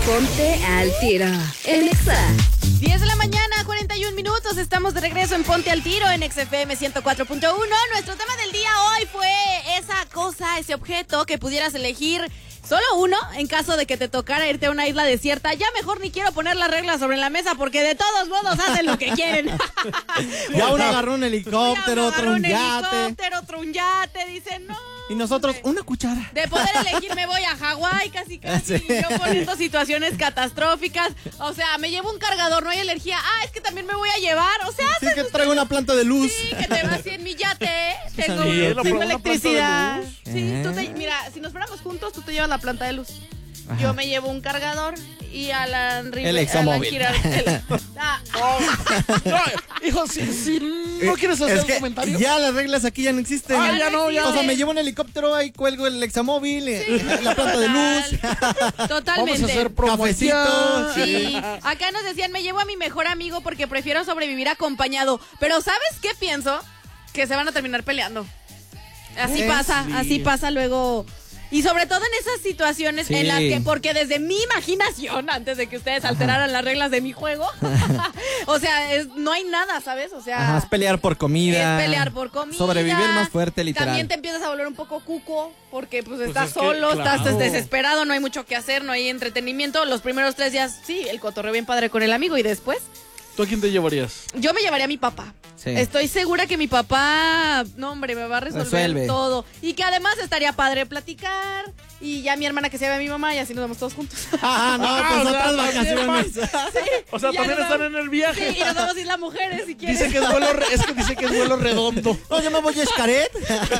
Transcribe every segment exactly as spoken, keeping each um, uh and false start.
Ponte al Tiro en Exa. diez de la mañana, cuarenta y un minutos. Estamos de regreso en Ponte al Tiro en X F M ciento cuatro punto uno. Nuestro tema del día hoy fue esa cosa, ese objeto que pudieras elegir solo uno en caso de que te tocara irte a una isla desierta. Ya mejor ni quiero poner las reglas sobre la mesa porque de todos modos hacen lo que quieren. Ya uno agarró un helicóptero, otro un un yate. helicóptero, otro un yate. Dicen, no. Y nosotros, hombre. una cuchara. De poder elegir me voy a Hawái casi casi. Sí. Y yo poniendo situaciones catastróficas. O sea, me llevo un cargador, no hay energía. Ah, es que también me voy a llevar. O sea, Sí, que traigo una planta de luz. sí, que te vas en mi yate. Tengo, Sí, tengo pero una electricidad. planta de Sí, luz. tú te, Eh. mira, si nos fuéramos juntos, tú te llevas la planta de luz. Ajá. Yo me llevo un cargador y Alan River. El examóvil. Ah, No, hijo, si, si no quieres hacer Es el que comentario. ya las reglas aquí ya no existen. Ah, ya no, ya O sea, no. me llevo un helicóptero, ahí cuelgo el examóvil, eh, la planta de luz. Totalmente. Vamos a hacer promo Cafecito, allá. Sí, acá nos decían, me llevo a mi mejor amigo porque prefiero sobrevivir acompañado. Pero ¿sabes qué pienso? Que se van a terminar peleando. Así Eh, pasa, sí. así pasa luego. Y sobre todo en esas situaciones Sí. en las que, porque desde mi imaginación, antes de que ustedes alteraran las reglas de mi juego, o sea, es- no hay nada, ¿sabes? O sea, Ajá, es pelear por comida. es pelear por comida. Sobrevivir más fuerte, literal. También te empiezas a volver un poco cuco porque pues, Pues estás es que, solo, claro. estás desesperado, no hay mucho que hacer, no hay entretenimiento. Los primeros tres días, sí, el cotorreo bien padre con el amigo y después ¿Tú a quién te llevarías? yo me llevaría a mi papá. Sí. Estoy segura que mi papá, no hombre, me va a resolver Resuelve. todo. Y que además estaría padre platicar. Y ya mi hermana que se lleve a mi mamá y así nos vamos todos juntos. Ah, no, Ah, pues o sea, otras también vacaciones. O sea, Y ya también nos están vamos- en el viaje. Sí, y nos vamos a ir las mujeres si quieres. Dice que es vuelo, re- es que dice que es vuelo redondo. No, yo me voy a Xcaret.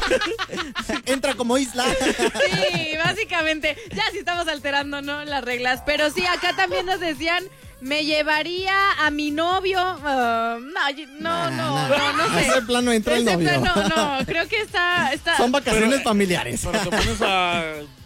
Entra como isla. Sí, básicamente. Ya sí estamos alterando, ¿no? Las reglas. Pero sí, acá también nos decían, me llevaría a mi novio. ah, no, y- no, no, no, no sé. Ese plano entra el Ese novio. plano, no, creo que está, está. Son vacaciones Pero- familiares. Pero te pones a...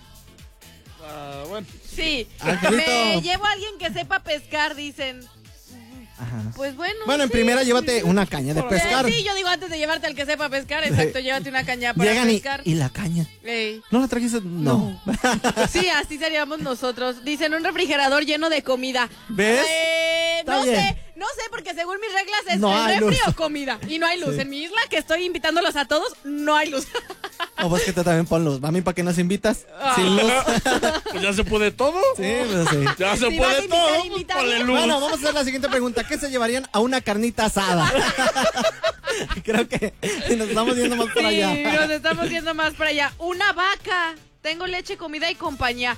a- bueno. Sí. Angelito. Me llevo a alguien que sepa pescar, dicen. Ajá. Pues bueno. Bueno, en sí. primera llévate una caña de Eh, pescar. Sí, yo digo antes de llevarte al que sepa pescar, exacto, llévate una caña para Llegan y, pescar. y la caña. Ey. ¿No la trajiste? No. Sí, así seríamos nosotros. Dicen un refrigerador lleno de comida. ¿Ves? Eh, Está no bien. sé, no sé, porque según mis reglas es No el hay refri luz. o comida. Y no hay luz. Sí. En mi isla, que estoy invitándolos a todos, no hay luz. O pues que tú también pon luz. Mami, ¿para qué nos invitas? Ah. Sin luz. Pues ya se puede todo. Sí, pues sí. Ya se Si vas a puede invitar, todo. Pues invita ponle bien. luz. Bueno, vamos a hacer la siguiente pregunta. ¿Qué se llevarían a una carnita asada? Creo que nos estamos yendo más para Sí, allá. nos estamos yendo más para allá. Una vaca. Tengo leche, comida y compañía.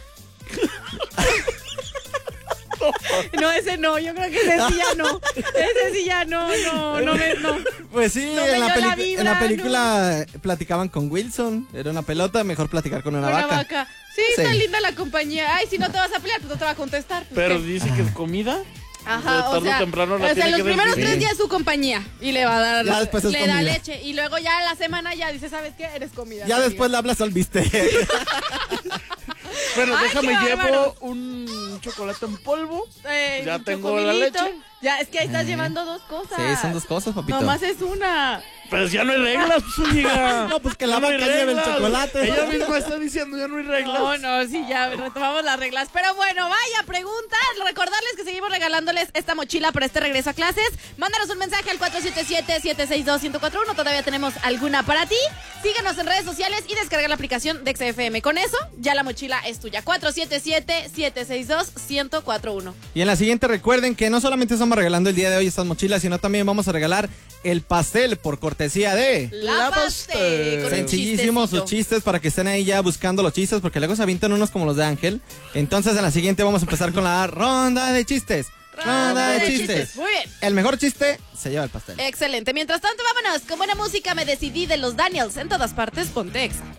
No, ese no, yo creo que ese sí ya no. Ese sí ya no, no, no me, no. Pues sí, No me en, la dio la pelicu- vibra, en la película platicaban con Wilson. Era una pelota, mejor platicar con una, Una vaca. vaca. Sí, Sí. está linda la compañía. Ay, si no te vas a pelear, pues no te va a contestar. pues, Pero ¿qué? dice que es comida. Ajá, o tarde o sea, temprano la o sea, tiene los que primeros desvivir. tres días su compañía y le va a dar, Ya después es le da comida. leche y luego ya la semana ya dice, ¿sabes qué? Eres comida. Ya amiga. después le hablas al bistec. Bueno, Ay, déjame qué llevo bárbaro. un chocolate en polvo. Eh, Ya un tengo la chocomilito. leche. Ya, es que ahí estás Eh. llevando dos cosas. Sí, son dos cosas, papito. Nomás es una. Pues ya no hay reglas, pues, amiga. No, pues que la Ya no hay vaca lleve el reglas. chocolate. Ella misma está diciendo ya no hay reglas. No, no, sí, ya retomamos las reglas. Pero bueno, vaya preguntas. Recordarles que seguimos regalándoles esta mochila para este regreso a clases. Mándanos un mensaje al cuatro siete siete, siete seis dos, uno cero cuatro uno. Todavía tenemos alguna para ti. Síguenos en redes sociales y descarga la aplicación de X F M. Con eso, ya la mochila es tuya. cuatro siete siete, siete seis dos, uno cero cuatro uno. Y en la siguiente recuerden que no solamente estamos regalando el día de hoy estas mochilas, sino también vamos a regalar el pastel por cortesía de... La pastel. Con un Sencillísimos sus chistecito. chistes para que estén ahí ya buscando los chistes, porque luego se avientan unos como los de Ángel. Entonces en la siguiente vamos a empezar con la ronda de chistes. Ronda de chistes. Muy bien. El mejor chiste se lleva el pastel. Excelente. Mientras tanto, vámonos con buena música. Me decidí de los Daniels. En todas partes, ponte Exa.